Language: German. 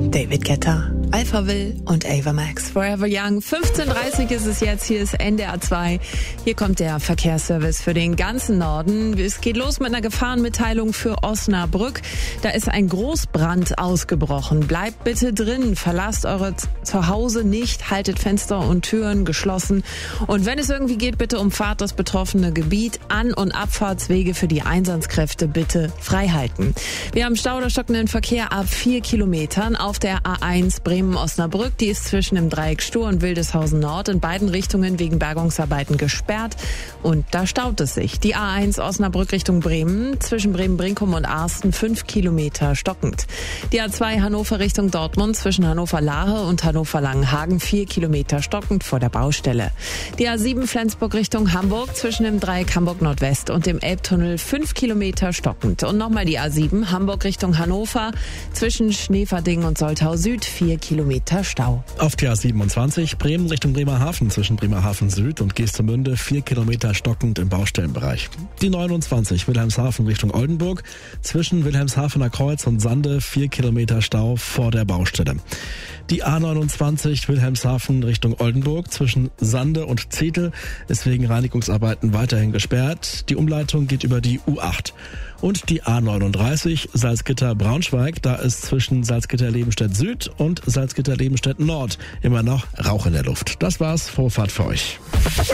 David Guetta, Alpha Will und Ava Max, Forever Young. 15:30 ist es jetzt, hier ist NDR 2. Hier kommt der Verkehrsservice für den ganzen Norden. Es geht los mit einer Gefahrenmitteilung für Osnabrück. Da ist ein Großbrand ausgebrochen. Bleibt bitte drin, verlasst eure Zuhause nicht, haltet Fenster und Türen geschlossen. Und wenn es irgendwie geht, bitte umfahrt das betroffene Gebiet. An- und Abfahrtswege für die Einsatzkräfte bitte frei halten. Wir haben Stau oder stockenden Verkehr ab 4 Kilometern auf der A1 Bremen-Osnabrück. Die ist zwischen dem Dreieck Stur und Wildeshausen Nord in beiden Richtungen wegen Bergungsarbeiten gesperrt. Und da staut es sich. Die A1 Osnabrück Richtung Bremen, zwischen Bremen-Brinkum und Arsten 5 Kilometer stockend. Die A2 Hannover Richtung Dortmund, zwischen Hannover-Lahe und Hannover-Langenhagen 4 Kilometer stockend vor der Baustelle. Die A7 Flensburg Richtung Hamburg, zwischen dem Dreieck Hamburg Nordwest und dem Elbtunnel 5 Kilometer stockend. Und nochmal die A7 Hamburg Richtung Hannover, zwischen Schneverding und Soltau Süd 4 Kilometer Stau. Auf der A27 Bremen Richtung Bremerhaven, zwischen Bremerhaven Süd und Geestemünde 4 Kilometer stockend im Baustellenbereich. Die 29 Wilhelmshaven Richtung Oldenburg, zwischen Wilhelmshavener Kreuz und Sande 4 Kilometer Stau vor der Baustelle. Die A29 Wilhelmshaven Richtung Oldenburg, zwischen Sande und Zetel ist wegen Reinigungsarbeiten weiterhin gesperrt. Die Umleitung geht über die U8. Und die A39 Salzgitter-Braunschweig, da ist zwischen Salzgitter-Lebenstedt Süd und Salzgitter-Lebenstedt Nord immer noch Rauch in der Luft. Das war's, Vorfahrt für euch.